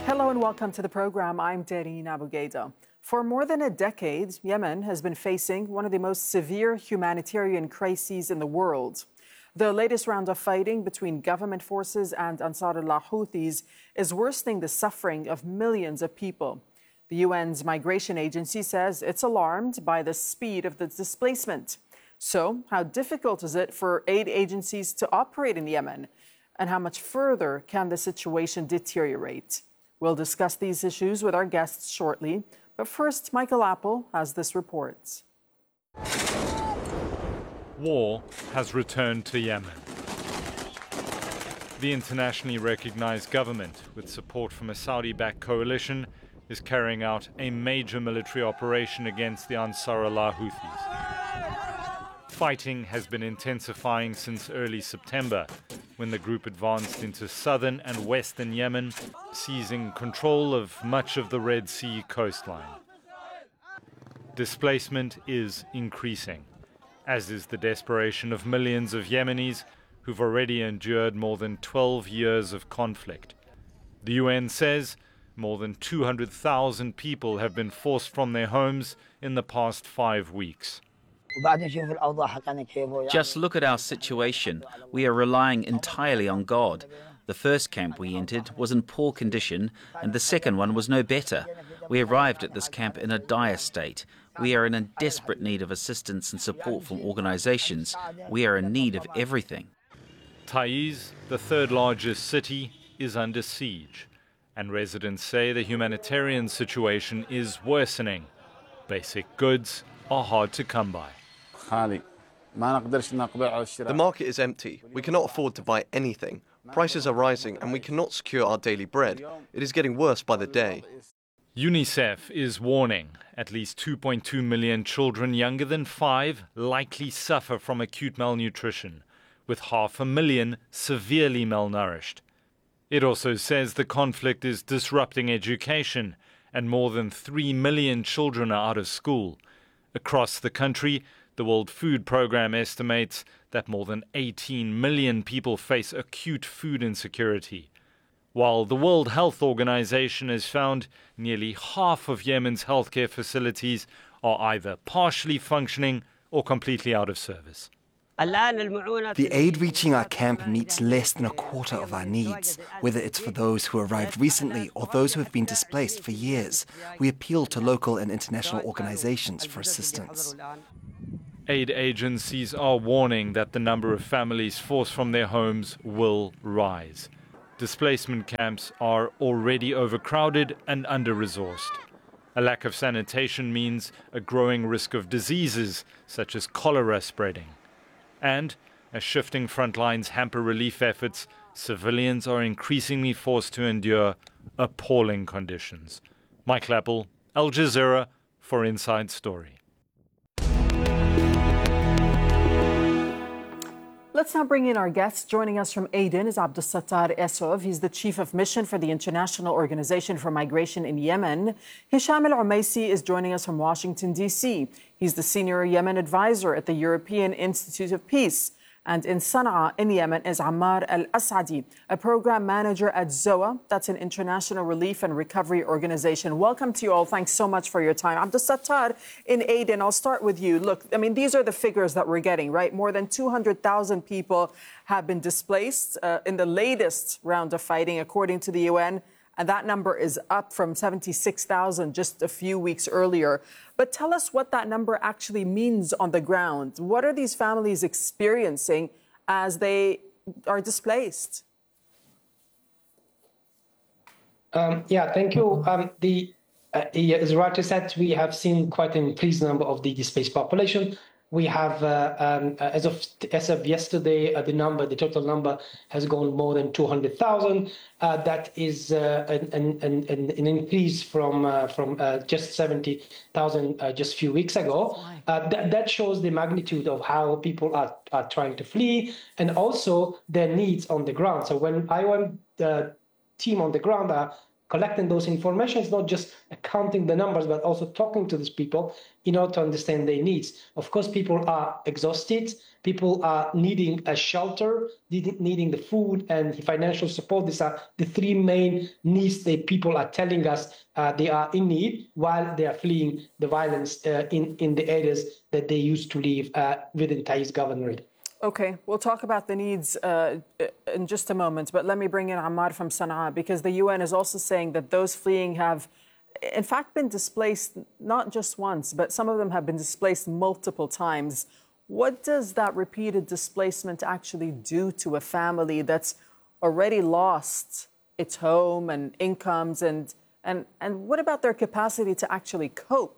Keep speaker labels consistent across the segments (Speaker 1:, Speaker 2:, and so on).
Speaker 1: Hello and welcome to the program. I'm Dareen Abugaida. For more than a decade, Yemen has been facing one of the most severe humanitarian crises in the world. The latest round of fighting between government forces and Ansarullah Houthis is worsening the suffering of millions of people. The UN's migration agency says it's alarmed by the speed of the displacement. So, how difficult is it for aid agencies to operate in Yemen? And how much further can the situation deteriorate? We'll discuss these issues with our guests shortly. But first, Michael Apple has this report.
Speaker 2: War has returned to Yemen. The internationally recognized government, with support from a Saudi-backed coalition, is carrying out a major military operation against the Ansarullah Houthis. Fighting has been intensifying since early September, when the group advanced into southern and western Yemen, seizing control of much of the Red Sea coastline. Displacement is increasing, as is the desperation of millions of Yemenis who've already endured more than 12 years of conflict. The UN says more than 200,000 people have been forced from their homes in the past 5 weeks.
Speaker 3: Just look at our situation. We are relying entirely on God. The first camp we entered was in poor condition, and the second one was no better. We arrived at this camp in a dire state. We are in a desperate need of assistance and support from organizations. We are in need of everything.
Speaker 2: Taiz, the third largest city, is under siege, and residents say the humanitarian situation is worsening. Basic goods are hard to come by.
Speaker 4: The market is empty. We cannot afford to buy anything. Prices are rising and we cannot secure our daily bread. It is getting worse by the day.
Speaker 2: UNICEF is warning at least 2.2 million children younger than 5 likely suffer from acute malnutrition, with 500,000 severely malnourished. It also says the conflict is disrupting education and more than 3 million children are out of school. Across the country, the World Food Programme estimates that more than 18 million people face acute food insecurity, while the World Health Organization has found nearly half of Yemen's healthcare facilities are either partially functioning or completely out of service.
Speaker 5: The aid reaching our camp meets less than a quarter of our needs, whether it's for those who arrived recently or those who have been displaced for years. We appeal to local and international organizations for assistance.
Speaker 2: Aid agencies are warning that the number of families forced from their homes will rise. Displacement camps are already overcrowded and under-resourced. A lack of sanitation means a growing risk of diseases such as cholera spreading. And as shifting front lines hamper relief efforts, civilians are increasingly forced to endure appalling conditions. Michael Apple, Al Jazeera, for Inside Story.
Speaker 1: Let's now bring in our guests. Joining us from Aden is Abdel Sattar Esov. He's the Chief of Mission for the International Organization for Migration in Yemen. Hisham Al-Umaisi is joining us from Washington, D.C. He's the Senior Yemen Advisor at the European Institute of Peace. And in Sana'a, in Yemen, is Ammar Al-Asadi, a program manager at ZOA. That's an international relief and recovery organization. Welcome to you all. Thanks so much for your time. Abdel Sattar, in Aden, I'll start with you. Look, I mean, these are the figures that we're getting, right? More than 200,000 people have been displaced in the latest round of fighting, according to the UN. And that number is up from 76,000 just a few weeks earlier. But tell us what that number actually means on the ground. What are these families experiencing as they are displaced?
Speaker 6: Thank you. As Rata said, we have seen quite an increased number of the displaced population. We have, as of yesterday, the total number has gone more than 200,000. That is an increase from just 70,000 just a few weeks ago. That shows the magnitude of how people are trying to flee and also their needs on the ground. So when IOM team on the ground are collecting those information is not just counting the numbers, but also talking to these people in order to understand their needs. Of course, people are exhausted. People are needing a shelter, needing the food and the financial support. These are the three main needs that people are telling us they are in need while they are fleeing the violence in the areas that they used to live within Taiz governorate.
Speaker 1: Okay, we'll talk about the needs in just a moment, but let me bring in Ammar from Sana'a, because the UN is also saying that those fleeing have, in fact, been displaced not just once, but some of them have been displaced multiple times. What does that repeated displacement actually do to a family that's already lost its home and incomes, and what about their capacity to actually cope?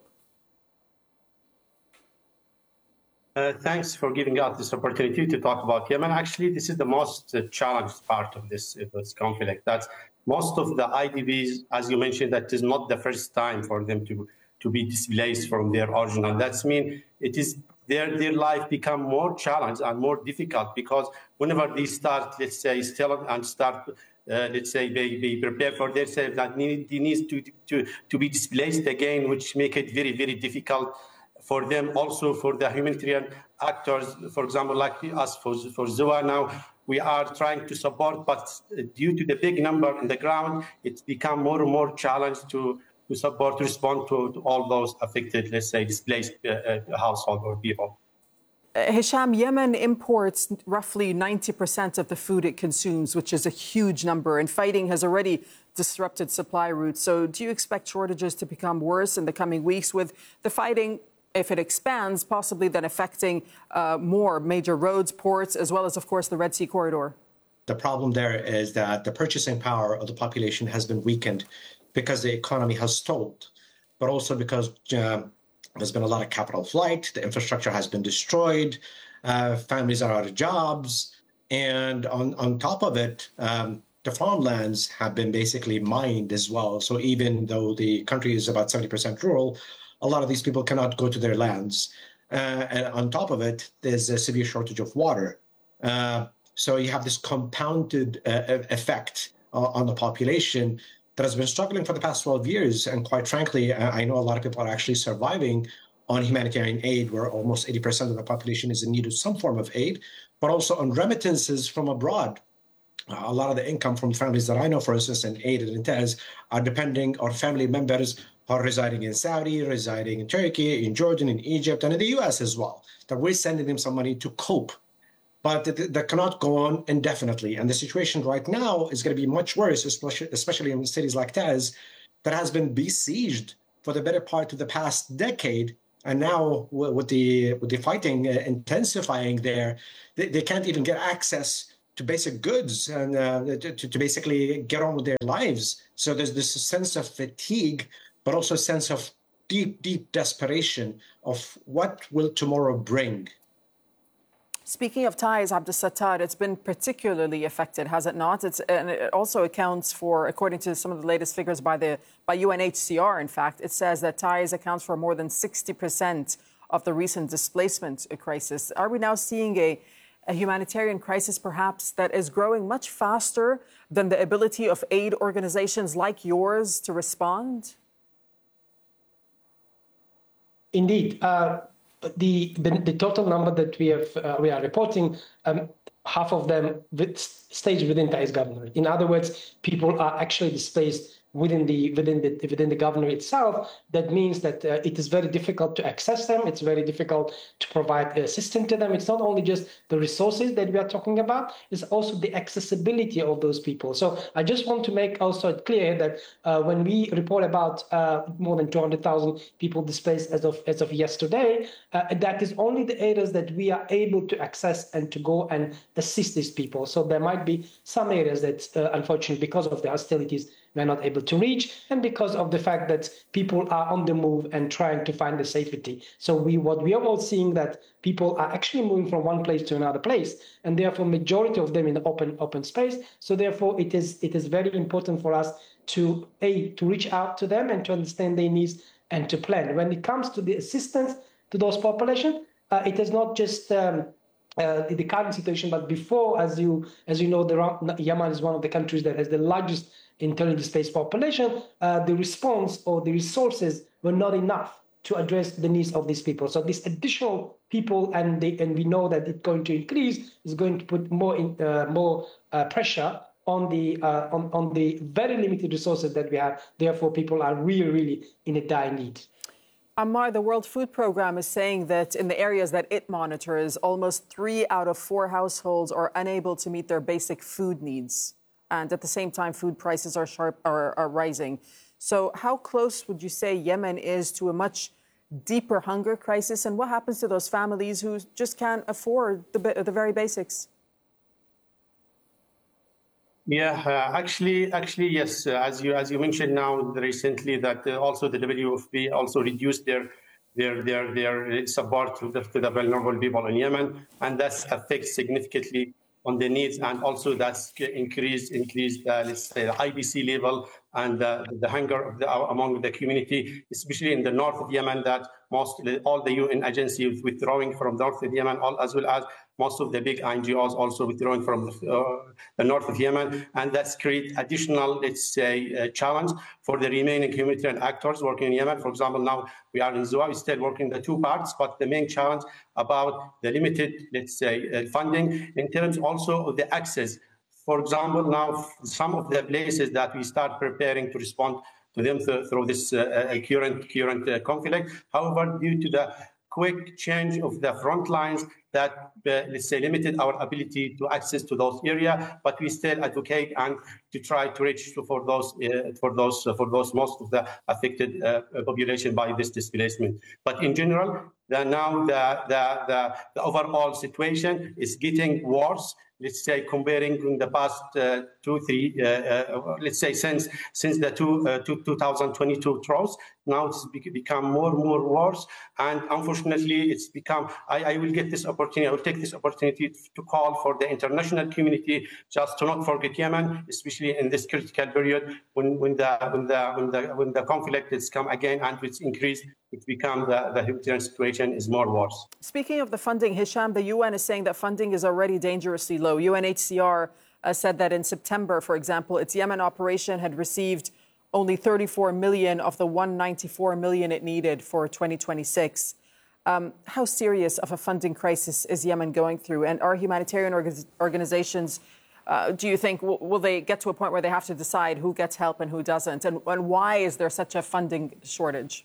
Speaker 7: Thanks for giving us this opportunity to talk about Yemen. Actually, this is the most challenged part of this conflict. That's most of the IDPs, as you mentioned, that is not the first time for them to be displaced from their original. That's mean it is their life become more challenged and more difficult, because whenever they start, let's say, let's say they prepare for themselves, that they need to be displaced again, which make it very, very difficult for them, also for the humanitarian actors, for example, like us for ZUA now, we are trying to support, but due to the big number in the ground, it's become more and more challenged to support, to respond to all those affected, let's say, displaced household or people.
Speaker 1: Hisham, Yemen imports roughly 90% of the food it consumes, which is a huge number, and fighting has already disrupted supply routes. So do you expect shortages to become worse in the coming weeks, with the fighting, if it expands, possibly then affecting more major roads, ports, as well as, of course, the Red Sea corridor?
Speaker 8: The problem there is that the purchasing power of the population has been weakened because the economy has stalled, but also because there's been a lot of capital flight, the infrastructure has been destroyed, families are out of jobs, and on top of it, the farmlands have been basically mined as well. So even though the country is about 70% rural, a lot of these people cannot go to their lands. And on top of it, there's a severe shortage of water. So you have this compounded effect on the population that has been struggling for the past 12 years. And quite frankly, I know a lot of people are actually surviving on humanitarian aid, where almost 80% of the population is in need of some form of aid, but also on remittances from abroad. A lot of the income from families that I know, for instance, in Aid and Tez, are depending on family members are residing in Saudi, residing in Turkey, in Jordan, in Egypt, and in the U.S. as well, that we're sending them some money to cope. But that cannot go on indefinitely. And the situation right now is going to be much worse, especially in cities like Tez, that has been besieged for the better part of the past decade. And now with the fighting intensifying there, they can't even get access to basic goods and to basically get on with their lives. So there's this sense of fatigue, but also a sense of deep, deep desperation of what will tomorrow bring.
Speaker 1: Speaking of Taiz, Abdus-Sattar, it's been particularly affected, has it not? And it also accounts for, according to some of the latest figures by UNHCR, in fact, it says that Taiz accounts for more than 60% of the recent displacement crisis. Are we now seeing a humanitarian crisis, perhaps, that is growing much faster than the ability of aid organizations like yours to respond?
Speaker 6: Indeed. The total number that we are reporting, half of them stays within Taiz governorate. In other words, people are actually displaced within the governorate itself. That means that it is very difficult to access them. It's very difficult to provide assistance to them. It's not only just the resources that we are talking about, it's also the accessibility of those people. So I just want to make also it clear that when we report about more than 200,000 people displaced as of yesterday, that is only the areas that we are able to access and to go and assist these people. So there might be some areas that, unfortunately, because of the hostilities, we're not able to reach, and because of the fact that people are on the move and trying to find the safety. So what we are all seeing that people are actually moving from one place to another place, and therefore majority of them in the open space. So therefore it is very important for us to reach out to them and to understand their needs and to plan. When it comes to the assistance to those populations, it is not just the current situation. But before, as you know, Yemen is one of the countries that has the largest internally displaced population. The response or the resources were not enough to address the needs of these people. So this additional people, and we know that it's going to increase, is going to put more pressure on the very limited resources that we have. Therefore, people are really in a dire need.
Speaker 1: Ammar, the World Food Programme is saying that in the areas that it monitors, almost 3 out of 4 households are unable to meet their basic food needs. And at the same time, food prices are rising. So how close would you say Yemen is to a much deeper hunger crisis? And what happens to those families who just can't afford the very basics?
Speaker 7: Yeah, actually, yes. As you mentioned now recently, that also the WFP also reduced their support to the vulnerable people in Yemen, and that affects significantly on the needs, and also that's increased let's say the IDC level and the hunger among the community, especially in the north of Yemen, that all the UN agencies withdrawing from north of Yemen, as well as most of the big NGOs also withdrawing from the north of Yemen, and that's create additional, let's say, challenge for the remaining humanitarian actors working in Yemen. For example, now we are in Zua, we're still working the 2 parts, but the main challenge about the limited, let's say, funding in terms also of the access. For example, now some of the places that we start preparing to respond to them through this current conflict. However, due to the quick change of the front lines, that let's say limited our ability to access to those areas, but we still advocate and to try to reach for those most of the affected population by this displacement. But in general, the overall situation is getting worse. Let's say comparing in the past 2-3, let's say since the 2022 troughs, now it's become more and more worse. And unfortunately, it's become. I will take this opportunity to call for the international community just to not forget Yemen, especially in this critical period when the conflict has come again and it's increased. It's become the humanitarian situation is more worse.
Speaker 1: Speaking of the funding, Hisham, the UN is saying that funding is already dangerously low. UNHCR said that in September, for example, its Yemen operation had received only 34 million of the 194 million it needed for 2026. How serious of a funding crisis is Yemen going through? And are humanitarian organizations, do you think, will they get to a point where they have to decide who gets help and who doesn't? And why is there such a funding shortage?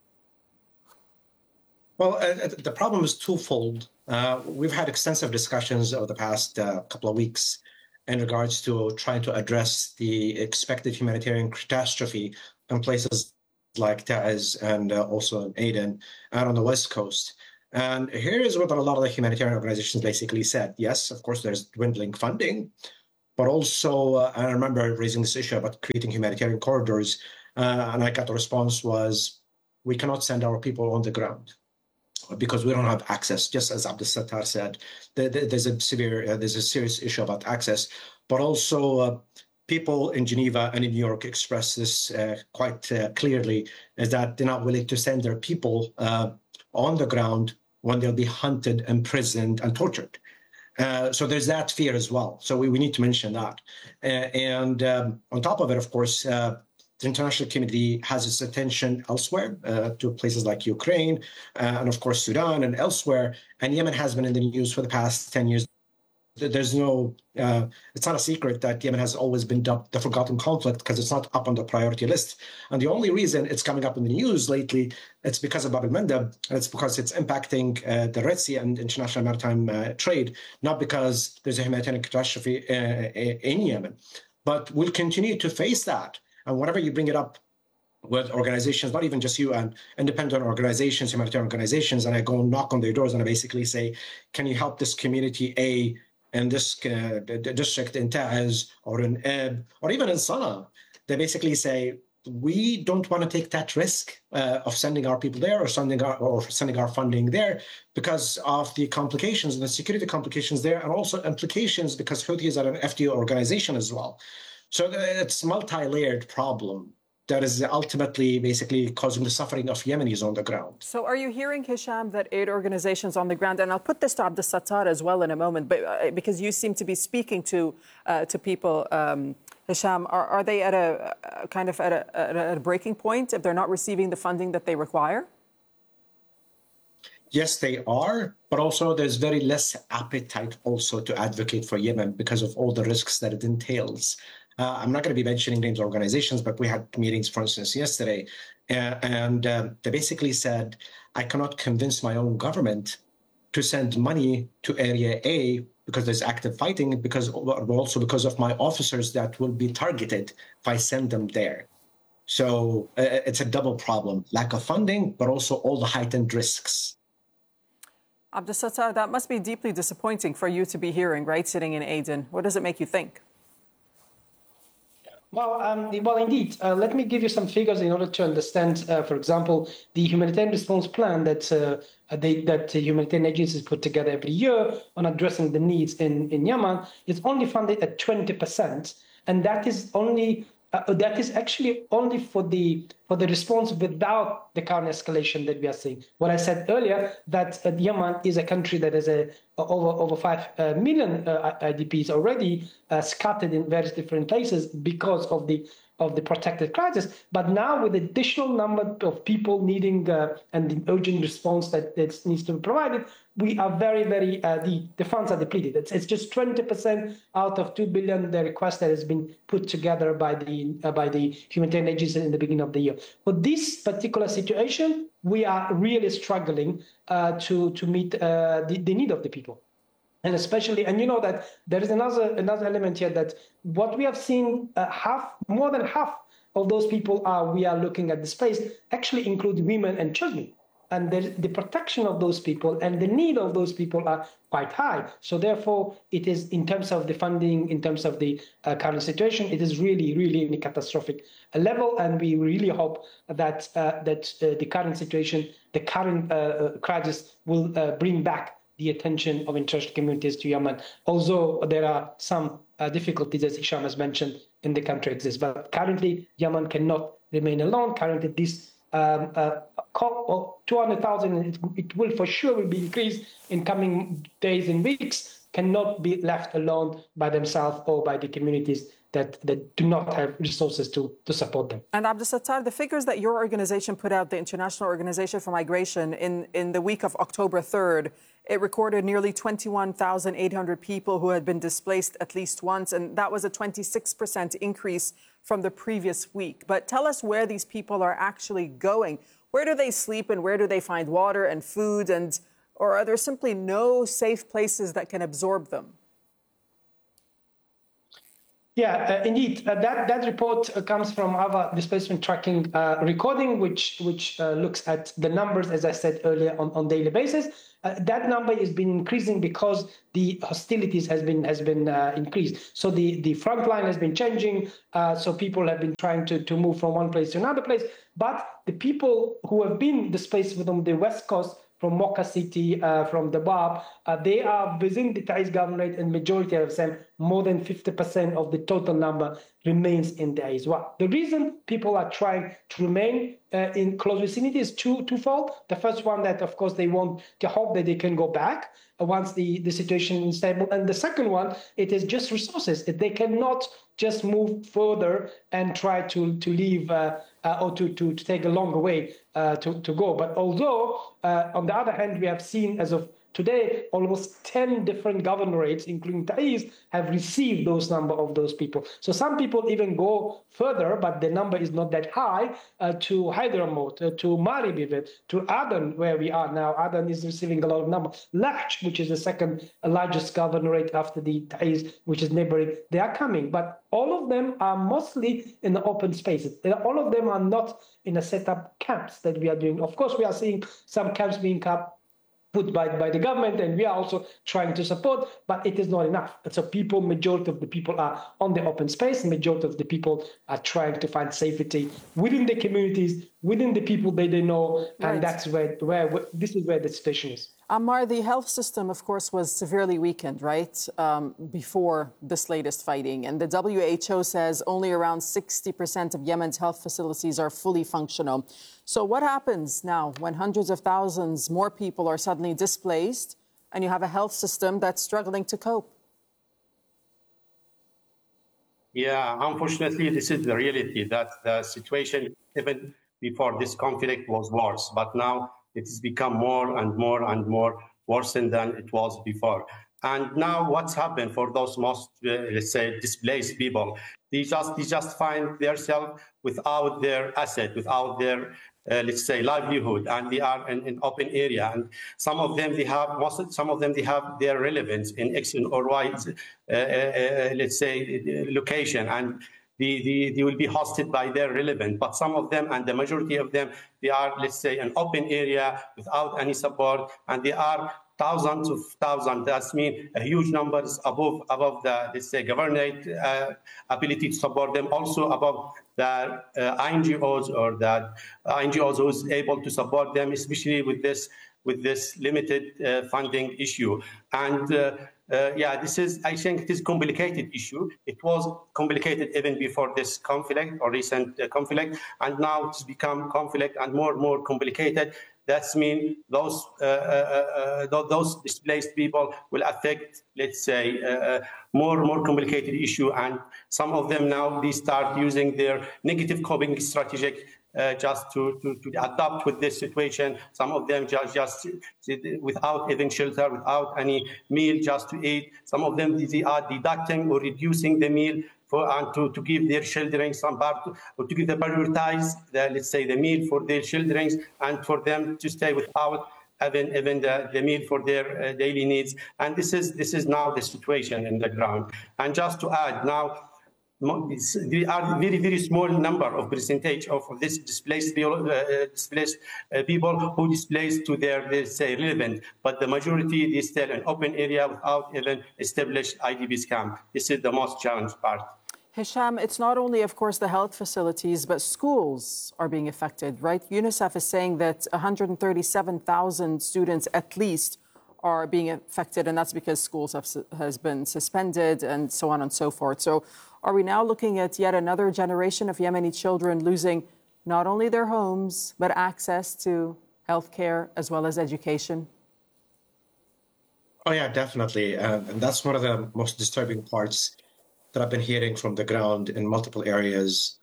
Speaker 8: Well, the problem is twofold. We've had extensive discussions over the past couple of weeks in regards to trying to address the expected humanitarian catastrophe in places like Taiz and also in Aden and on the West Coast. And here is what a lot of the humanitarian organizations basically said. Yes, of course, there's dwindling funding, but also, I remember raising this issue about creating humanitarian corridors, and I got the response was, we cannot send our people on the ground because we don't have access. Just as Abdel Sattar said, there's a serious issue about access, but also people in Geneva and in New York express this quite clearly, is that they're not willing to send their people on the ground when they'll be hunted, imprisoned, and tortured. So there's that fear as well. So we need to mention that. And on top of it, of course, the international community has its attention elsewhere to places like Ukraine and, of course, Sudan and elsewhere. And Yemen has been in the news for the past 10 years. There's no, it's not a secret that Yemen has always been dubbed the forgotten conflict because it's not up on the priority list. And the only reason it's coming up in the news lately, it's because of Bab el-Mandeb, and it's because it's impacting the Red Sea and international maritime trade, not because there's a humanitarian catastrophe in Yemen. But we'll continue to face that. And whenever you bring it up with organizations, not even just UN, independent organizations, humanitarian organizations, and I go knock on their doors and I basically say, can you help this community A in this district in Taiz or in Eb or even in Sana'a? They basically say, we don't want to take that risk of sending our people there or sending our funding there because of the complications and the security complications there, and also implications because Houthis are an FDO organization as well. So it's a multi-layered problem. that is ultimately basically causing the suffering of Yemenis on the ground.
Speaker 1: So are you hearing, Hisham, that aid organizations on the ground, and I'll put this to Abdel Sattar as well in a moment, but because you seem to be speaking to people, Hisham, are they at a breaking point if they're not receiving the funding that they require?
Speaker 8: Yes, they are, but also there's very less appetite also to advocate for Yemen because of all the risks that it entails. I'm not going to be mentioning names of organizations, but we had meetings, for instance, yesterday, and they basically said, I cannot convince my own government to send money to Area A because there's active fighting, but also because of my officers that will be targeted if I send them there. So it's a double problem, lack of funding, but also all the heightened risks.
Speaker 1: Abdel Sattar, that must be deeply disappointing for you to be hearing, right, sitting in Aden. What does it make you think?
Speaker 6: Well, indeed. Let me give you some figures in order to understand, for example, the humanitarian response plan that the humanitarian agencies put together every year on addressing the needs in Yemen is only funded at 20%, and that is actually only for the response without the current escalation that we are seeing. What I said earlier, that Yemen is a country that has over 5 million IDPs already scattered in various different places because of the protected crisis. But now with the additional number of people needing and the urgent response that needs to be provided, we are very, the funds are depleted. It's just 20% out of 2 billion, the request that has been put together by the humanitarian agency in the beginning of the year. For this particular situation, we are really struggling to meet the need of the people. And especially, and you know that there is another element here, that what we have seen, more than half of those people we are looking at the space actually include women and children. And the protection of those people and the need of those people are quite high. So therefore, it is, in terms of the funding, in terms of the current situation, it is really in a catastrophic level. And we really hope that the current situation, the current crisis will bring back the attention of international communities to Yemen. Although there are some difficulties, as Hisham has mentioned, in the country exists. But currently, Yemen cannot remain alone. Currently, this 200,000, it will for sure be increased in coming days and weeks, cannot be left alone by themselves or by the communities that do not have resources to support them.
Speaker 1: And Abdel Sattar, the figures that your organization put out, the International Organization for Migration, in the week of October 3rd, it recorded nearly 21,800 people who had been displaced at least once, and that was a 26% increase from the previous week. But tell us where these people are actually going. Where do they sleep, and where do they find water and food, or are there simply no safe places that can absorb them?
Speaker 6: Yeah, indeed. That report comes from our displacement tracking recording, which looks at the numbers, as I said earlier, on daily basis. That number has been increasing because the hostilities has been increased. So the front line has been changing. So people have been trying to move from one place to another place. But the people who have been displaced from the west coast, from Mocha City, from the Bab, they are within the Taiz governorate, and majority of them, more than 50% of the total number, remains in the Aizwa. The reason people are trying to remain in close vicinity is twofold. The first one, that of course they want to hope that they can go back once the situation is stable. And the second one, it is just resources. They cannot just move further and try to leave or to take a longer way to go. But although, on the other hand, we have seen as of today, almost 10 different governorates, including Taiz, have received those number of those people. So some people even go further, but the number is not that high, to Hyderabad, to Maribid, to Aden, where we are now. Aden is receiving a lot of number. Lahj, which is the second largest governorate after the Taiz, which is neighboring, they are coming. But all of them are mostly in the open spaces. All of them are not in a set up camps that we are doing. Of course, we are seeing some camps being put by the government, and we are also trying to support, but it is not enough. And so majority of the people are on the open space, and majority of the people are trying to find safety within the communities, within the people that they know, and that's where this is where the situation is.
Speaker 1: Ammar, the health system, of course, was severely weakened, right, before this latest fighting. And the WHO says only around 60% of Yemen's health facilities are fully functional. So what happens now when hundreds of thousands more people are suddenly displaced and you have a health system that's struggling to cope?
Speaker 7: Yeah, unfortunately, this is the reality, that the situation, even before this conflict, was worse. But now it has become more and more and more worsened than it was before. And now what's happened for those most, let's say, displaced people? They just find themselves without their asset, without their, let's say, livelihood, and they are in an open area. And some of them, they have their relevance in X or Y, let's say, location, and they will be hosted by their relevant. But some of them, and the majority of them, they are, let's say, an open area without any support, and they are thousands of thousands. That means a huge numbers above the, let's say, government ability to support them, also above the NGOs or the NGOs who's able to support them, especially with this limited funding issue. And this is, I think, it is a complicated issue. It was complicated even before this conflict or recent conflict, and now it's become conflict and more complicated. That means those displaced people will affect, let's say, more complicated issue. And some of them now, they start using their negative coping strategy just to adapt with this situation. Some of them just without even shelter, without any meal just to eat. Some of them, they are deducting or reducing the meal and to give their children some part, or to give the prioritize, let's say, the meal for their children, and for them to stay without even the meal for their daily needs. And this is now the situation in the ground. And just to add, now they are very small number of percentage of this displaced people who displaced to their, let's say, relevant, but the majority is still an open area without even established IDPs camp. This is the most challenged part.
Speaker 1: Hisham, it's not only, of course, the health facilities, but schools are being affected, right? UNICEF is saying that 137,000 students at least are being affected, and that's because schools has been suspended and so on and so forth. So are we now looking at yet another generation of Yemeni children losing not only their homes, but access to healthcare as well as education?
Speaker 8: Oh, yeah, definitely. And that's one of the most disturbing parts that I've been hearing from the ground in multiple areas,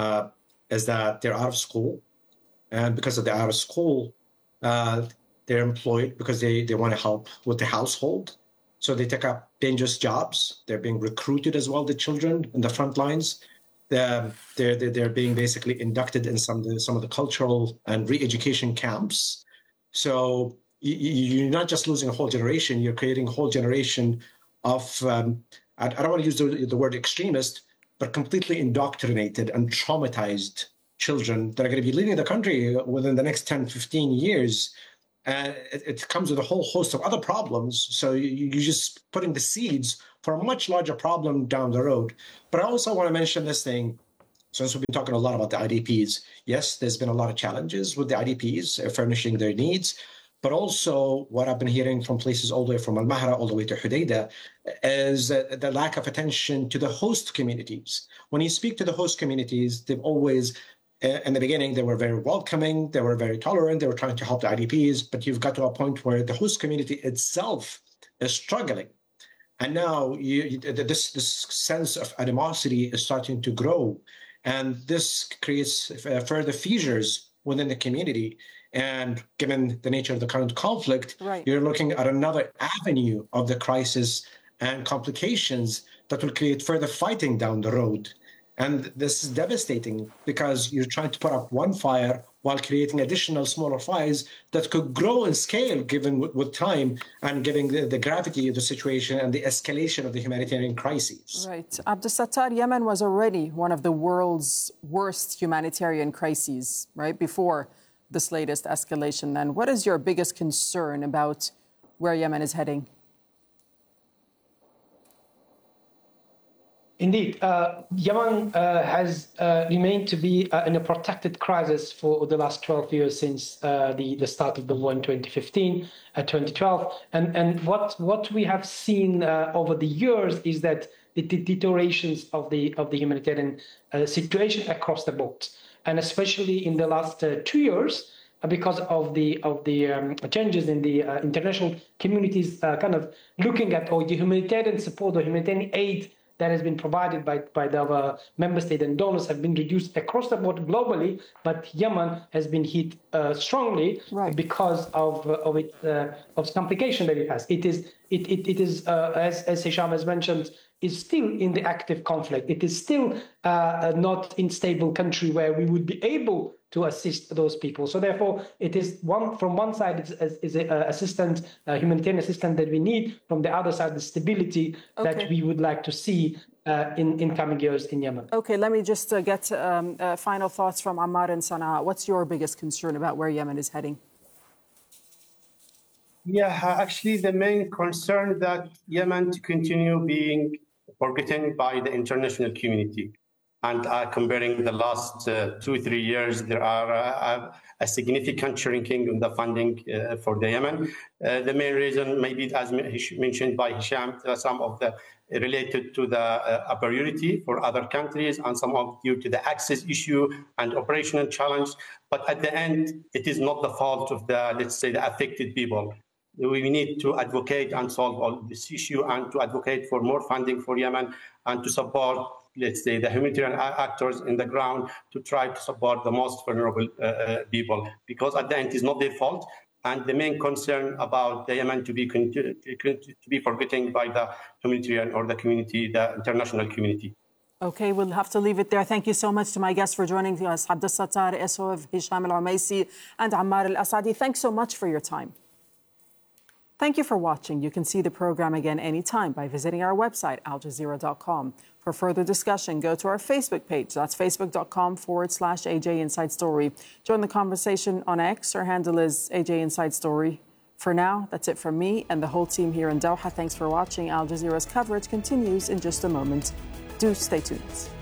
Speaker 8: is that they're out of school. And because of they're out of school, they're employed because they want to help with the household. So they take up dangerous jobs. They're being recruited as well, the children in the front lines. They're being basically inducted in some of the cultural and re-education camps. So you're not just losing a whole generation, you're creating a whole generation of, I don't want to use the word extremist, but completely indoctrinated and traumatized children that are going to be leading the country within the next 10, 15 years. And it comes with a whole host of other problems. So you're just putting the seeds for a much larger problem down the road. But I also want to mention this thing, since we've been talking a lot about the IDPs. Yes, there's been a lot of challenges with the IDPs furnishing their needs. But also what I've been hearing from places all the way from Al-Mahra all the way to Hudaydah is the lack of attention to the host communities. When you speak to the host communities, they've always, in the beginning, they were very welcoming, they were very tolerant, they were trying to help the IDPs, but you've got to a point where the host community itself is struggling. And now this sense of animosity is starting to grow. And this creates further fissures within the community. And given the nature of the current conflict, You're looking at another avenue of the crisis and complications that will create further fighting down the road. And this is devastating because you're trying to put up one fire while creating additional smaller fires that could grow in scale given with time and given the gravity of the situation and the escalation of the humanitarian crises.
Speaker 1: Right. Abdulsattar, Yemen was already one of the world's worst humanitarian crises, right, before this latest escalation. Then what is your biggest concern about where Yemen is heading?
Speaker 6: Indeed. Yemen has remained to be in a protected crisis for the last 12 years since the start of the war in 2015, 2012. And what we have seen over the years is that the deteriorations of the humanitarian situation across the board, and especially in the last 2 years, because of the changes in the international communities kind of looking at the humanitarian support or humanitarian aid that has been provided by the member state and donors have been reduced across the board globally, but Yemen has been hit strongly because of its complication that it has. It is as Hisham has mentioned, is still in the active conflict. It is still not in stable country where we would be able to assist those people. So therefore, it is from one side is humanitarian assistance that we need. From the other side, the stability that we would like to see in coming years in Yemen.
Speaker 1: Okay, let me just get final thoughts from Ammar and Sana'a. What's your biggest concern about where Yemen is heading?
Speaker 7: Yeah, actually, the main concern that Yemen to continue being forgotten by the international community. And comparing the last 2-3 years, there are a significant shrinking in the funding for the Yemen. The main reason, maybe as mentioned by Hisham, some of the related to the priority for other countries and some of due to the access issue and operational challenge. But at the end, it is not the fault of the, let's say, the affected people. We need to advocate and solve all this issue and to advocate for more funding for Yemen and to support, let's say, the humanitarian actors in the ground to try to support the most vulnerable people. Because at the end, it's not their fault. And the main concern about the Yemen to be forgotten by the humanitarian or the community, the international community.
Speaker 1: Okay, we'll have to leave it there. Thank you so much to my guests for joining us, Abdel Sattar Essof, Hisham Al-Umaisi, and Ammar Al-Asadi. Thanks so much for your time. Thank you for watching. You can see the program again anytime by visiting our website, aljazeera.com. For further discussion, go to our Facebook page. That's facebook.com/AJ Inside Story. Join the conversation on X. Our handle is AJ Inside Story. For now, that's it from me and the whole team here in Doha. Thanks for watching. Al Jazeera's coverage continues in just a moment. Do stay tuned.